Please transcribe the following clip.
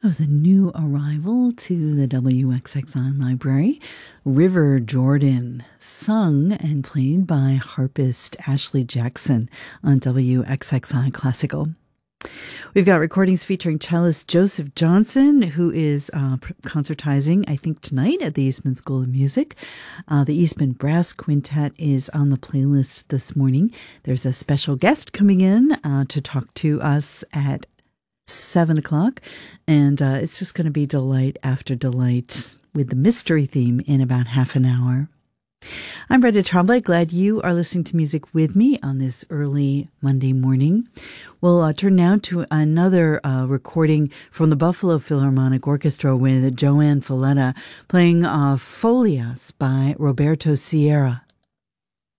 That was a new arrival to the WXXI library. River Jordan, sung and played by harpist Ashley Jackson on WXXI Classical. We've got recordings featuring cellist Joseph Johnson, who is concertizing, I think, tonight at the Eastman School of Music. The Eastman Brass Quintet is on the playlist this morning. There's a special guest coming in to talk to us at 7 o'clock, and it's just going to be delight after delight with the mystery theme in about half an hour. I'm Brenda Tremblay. Glad you are listening to music with me on this early Monday morning. We'll turn now to another recording from the Buffalo Philharmonic Orchestra with Joanne Falletta playing Folias by Roberto Sierra.